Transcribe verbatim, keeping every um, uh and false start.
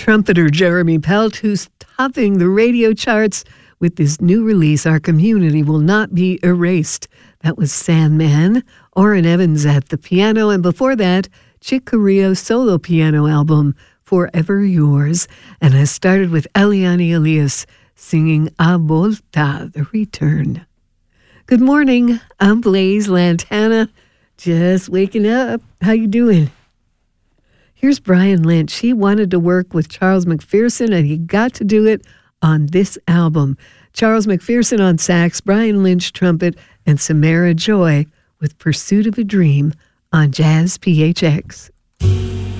trumpeter Jeremy Pelt, who's topping the radio charts with this new release, Our Community Will Not Be Erased. That was Sandman, Orrin Evans at the piano, and before that, Chick Corea's solo piano album, Forever Yours. And I started with Eliane Elias singing A Volta, The Return. Good morning, I'm Blaise Lantana, just waking up. How you doing? Here's Brian Lynch. He wanted to work with Charles McPherson, and he got to do it on this album. Charles McPherson on sax, Brian Lynch trumpet, and Samara Joy with Pursuit of a Dream on Jazz P H X.